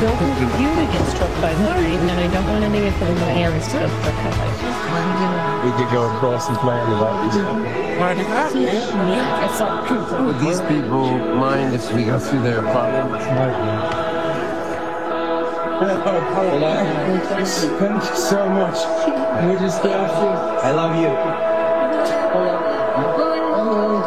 don't want you to get struck by lightning, and I don't want any of the hands to get struck by lightning. We could go across and play the Would these people mind if we go through their apartment? Thank you so much. We just got through. I love you.